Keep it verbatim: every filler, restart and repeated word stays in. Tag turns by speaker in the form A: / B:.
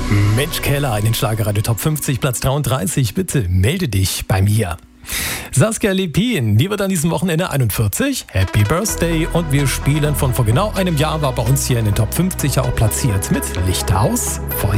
A: Mensch Keller in den Schlagerradio Top fünfzig, Platz dreiunddreißig. Bitte melde dich bei mir. Saskia Lepin, die wird an diesem Wochenende einundvierzig. Happy Birthday. Und wir spielen von vor genau einem Jahr, war bei uns hier in den Top fünfzig ja auch platziert mit Lichthaus.